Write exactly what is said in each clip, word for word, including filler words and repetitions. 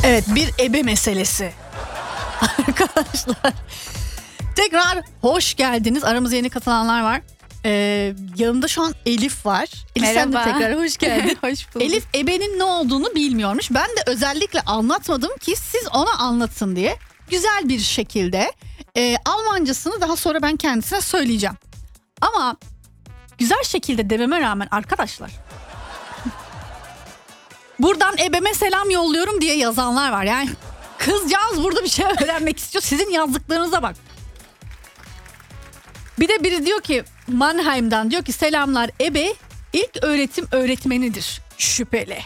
Evet, bir ebe meselesi. Arkadaşlar tekrar hoş geldiniz. Aramıza yeni katılanlar var. Ee, yanımda şu an Elif var. Elif, sen de Merhaba. tekrar hoş geldin. Hoş bulduk. Elif ebenin ne olduğunu bilmiyormuş. Ben de özellikle anlatmadım ki siz ona anlatın diye. Güzel bir şekilde e, Almancasını daha sonra ben kendisine söyleyeceğim. Ama güzel şekilde dememe rağmen arkadaşlar buradan ebeme selam yolluyorum diye yazanlar var. Yani kızcağız burada bir şey öğrenmek istiyor. Sizin yazdıklarınıza bak. Bir de biri diyor ki Mannheim'dan diyor ki selamlar, ebe ilk öğretim öğretmenidir. Şüpheli.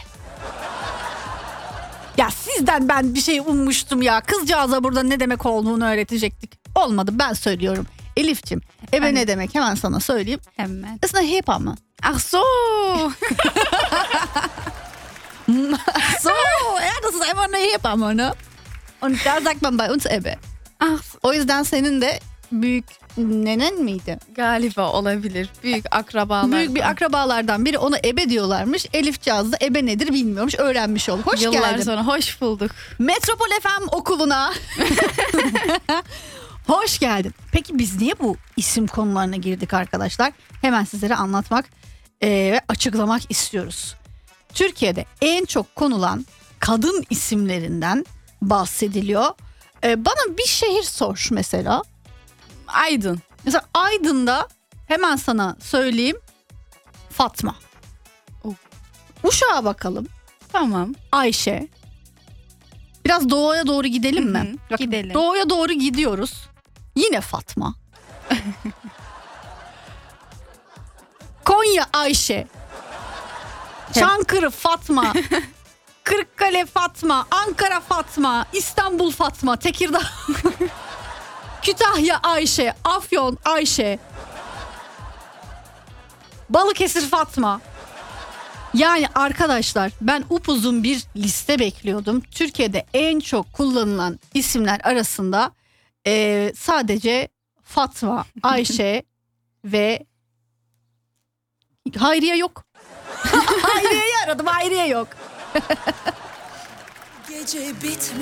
Ya sizden ben bir şey ummuştum ya. Kızcağıza burada ne demek olduğunu öğretecektik. Olmadı, ben söylüyorum. Elif'ciğim ebe Ay. ne demek hemen sana söyleyeyim. Hemen. Ist eine Hebamme. Ach so. So, ja, das ist einfach eine Hebamme, ne? Und da sagt man bei uns ebe. Ah, O yüzden senin de büyük nenen miydi? galiba olabilir. Büyük akrabalar. Büyük bir akrabalardan biri ona ebe diyorlarmış. Elifcağız da ebe nedir bilmiyormuş. Öğrenmiş olduk. Hoş Yıllar geldin. sonra hoş bulduk. Metropol F M okuluna. Hoş geldin. Peki biz niye bu isim konularına girdik arkadaşlar? Hemen sizlere anlatmak e, ve açıklamak istiyoruz. Türkiye'de en çok konulan kadın isimlerinden bahsediliyor. E, bana bir şehir sor mesela. Aydın. Mesela Aydın'da hemen sana söyleyeyim, Fatma. Oh. Uşak'a bakalım, Tamam. Ayşe. Biraz doğuya doğru gidelim mi? Hı hı, Bakın, gidelim. Doğuya doğru gidiyoruz. Yine Fatma. Konya Ayşe. Çankırı Fatma. Kırıkkale Fatma. Ankara Fatma. İstanbul Fatma. Tekirdağ. Kütahya Ayşe. Afyon Ayşe. Balıkesir Fatma. Yani arkadaşlar ben upuzun bir liste bekliyordum. Türkiye'de en çok kullanılan isimler arasında eee, sadece Fatma, Ayşe ve Hayriye yok. Hayriye'yi aradım, Hayriye yok. Gece bitme.